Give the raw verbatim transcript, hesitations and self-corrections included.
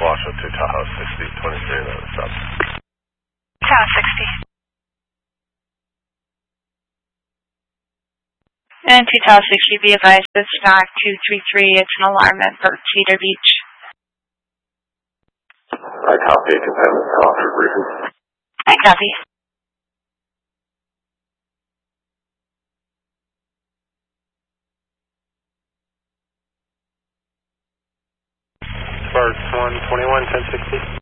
Washoe to Tahoe sixty, twenty-three, that was up. Tahoe sixty. And to Tahoe sixty, be advised, this is N A C two three three, it's an alarm at Cedar Beach. I copy, containment officer briefing. I copy. Sparks one twenty-one, ten sixty.